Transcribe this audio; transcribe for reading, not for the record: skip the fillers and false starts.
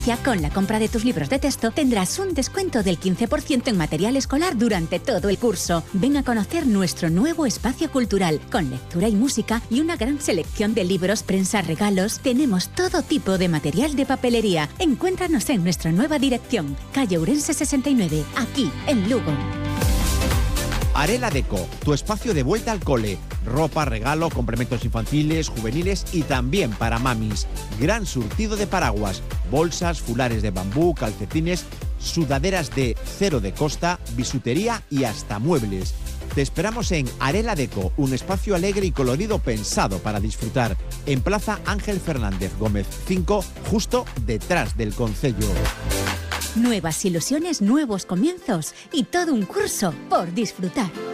Ya con la compra de tus libros de texto tendrás un descuento del 15% en material escolar durante todo el curso. Ven a conocer nuestro nuevo espacio cultural, con lectura y música y una gran selección de libros, prensa, regalos. Tenemos todo tipo de material de papelería. Encuéntranos en nuestra nueva dirección, calle Ourense 69, aquí en Lugo. Arela Deco, tu espacio de vuelta al cole. Ropa, regalo, complementos infantiles, juveniles y también para mamis. Gran surtido de paraguas, bolsas, fulares de bambú, calcetines, sudaderas de cero de costa, bisutería y hasta muebles. Te esperamos en Arela Deco, un espacio alegre y colorido pensado para disfrutar. En Plaza Ángel Fernández Gómez 5, justo detrás del concello. Nuevas ilusiones, nuevos comienzos y todo un curso por disfrutar.